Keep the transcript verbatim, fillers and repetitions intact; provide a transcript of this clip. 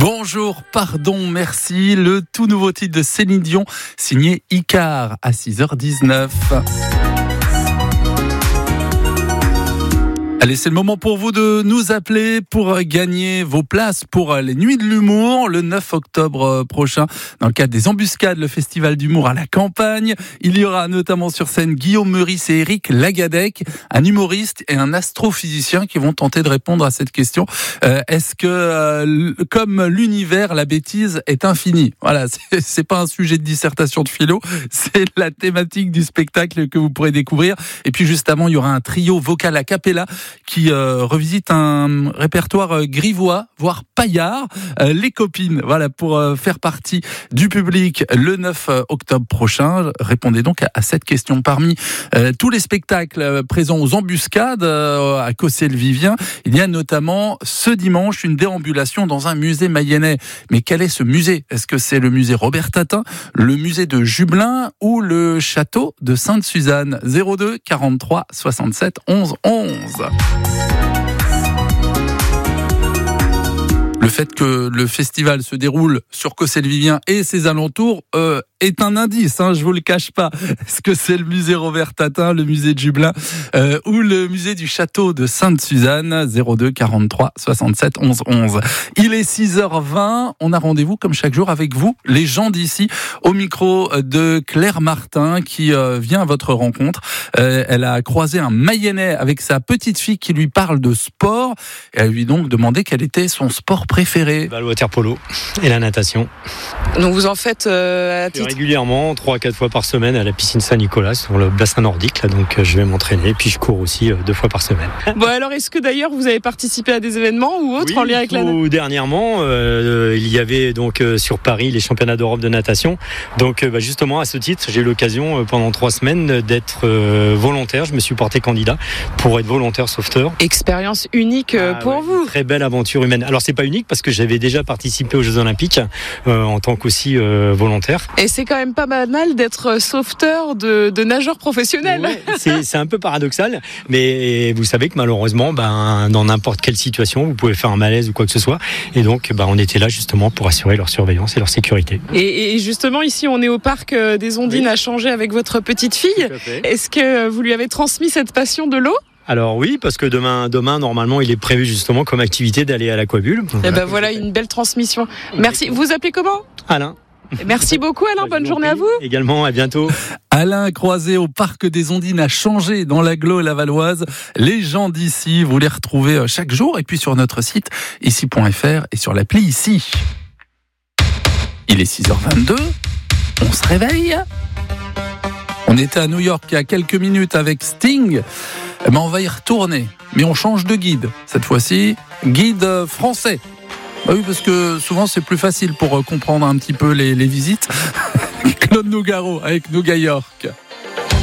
Bonjour, pardon, merci. Le tout nouveau titre de Céline Dion, signé Icar à six heures dix-neuf. Allez, c'est le moment pour vous de nous appeler pour gagner vos places pour les Nuits de l'Humour le neuf octobre prochain dans le cadre des Embuscades, le festival d'humour à la campagne. Il y aura notamment sur scène Guillaume Meurice et Eric Lagadec, un humoriste et un astrophysicien qui vont tenter de répondre à cette question. Euh, est-ce que, euh, comme l'univers, la bêtise est infinie? Voilà, c'est, c'est pas un sujet de dissertation de philo, c'est la thématique du spectacle que vous pourrez découvrir. Et puis juste avant, il y aura un trio vocal a cappella qui euh, revisite un répertoire euh, grivois, voire paillard, euh, les copines, voilà, pour euh, faire partie du public le neuf octobre prochain. Répondez donc à, à cette question. Parmi euh, tous les spectacles euh, présents aux Embuscades euh, à Cossé-le-Vivien, il y a notamment ce dimanche une déambulation dans un musée mayennais. Mais quel est ce musée? Est-ce que c'est le musée Robert Tatin, le musée de Jubelin ou le château de Sainte-Suzanne? Zéro deux quarante-trois soixante-sept onze onze. Le fait que le festival se déroule sur Cossé-le-Vivien et ses alentours euh, est un indice, hein, je vous le cache pas. Est-ce que c'est le musée Robert Tatin, le musée de Jubelin euh, ou le musée du château de Sainte-Suzanne? Zéro deux quarante-trois soixante-sept onze onze. Il est six heures vingt, on a rendez-vous comme chaque jour avec vous, les gens d'ici, au micro de Claire Martin qui euh, vient à votre rencontre. Euh, elle a croisé un Mayennais avec sa petite fille qui lui parle de sport et elle lui a donc demandé quel était son sport préféré. Bah, le water polo et la natation. Donc vous en faites euh, à titre... régulièrement, trois à quatre fois par semaine à la piscine Saint-Nicolas sur le bassin nordique. Là, donc je vais m'entraîner, puis je cours aussi euh, deux fois par semaine. Bon alors, est-ce que d'ailleurs vous avez participé à des événements ou autres oui, en lien avec la natation? Dernièrement, euh, il y avait donc euh, sur Paris les championnats d'Europe de natation. Donc euh, bah, justement à ce titre, j'ai eu l'occasion euh, pendant trois semaines d'être euh, volontaire. Je me suis porté candidat pour être volontaire sauveteur. Expérience unique euh, ah, pour ouais, vous. Très belle aventure humaine. Alors c'est pas unique parce que j'avais déjà participé aux Jeux Olympiques euh, en tant qu'aussi euh, volontaire. Et c'est quand même pas banal d'être sauveteur de, de nageurs professionnels. Ouais, c'est, c'est un peu paradoxal, mais vous savez que malheureusement, ben, dans n'importe quelle situation, vous pouvez faire un malaise ou quoi que ce soit. Et donc, ben, on était là justement pour assurer leur surveillance et leur sécurité. Et, et justement, ici, on est au parc des Ondines oui. à Changer avec votre petite fille. Est-ce que vous lui avez transmis cette passion de l'eau ? Alors oui, parce que demain, demain, normalement, il est prévu justement comme activité d'aller à l'aquabulle. Et ben voilà, une belle transmission. Merci. Vous appelez comment ? Alain. Merci beaucoup Alain, bonne journée à vous. Également, à bientôt. Alain croisé au parc des Ondines à Changer dans l'agglo lavalloise. Les gens d'ici, vous les retrouvez chaque jour et puis sur notre site ici point f r et sur l'appli Ici. Il est six heures vingt-deux, on se réveille. On était à New York il y a quelques minutes avec Sting. Eh ben on va y retourner, mais on change de guide. Cette fois-ci, guide français. Bah oui, parce que souvent c'est plus facile pour comprendre un petit peu les, les visites. Claude Nougaro avec Nougat York.